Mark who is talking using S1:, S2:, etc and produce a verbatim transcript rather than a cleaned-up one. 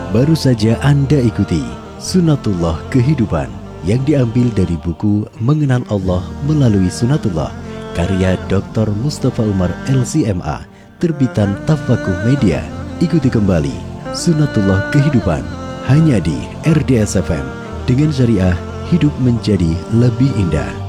S1: Baru saja Anda ikuti Sunatullah Kehidupan yang diambil dari buku Mengenal Allah Melalui Sunatullah karya Doktor Mustafa Umar L C M A, terbitan Tafakuh Media. Ikuti kembali Sunatullah Kehidupan hanya di R D S F M, dengan syariah hidup menjadi lebih indah.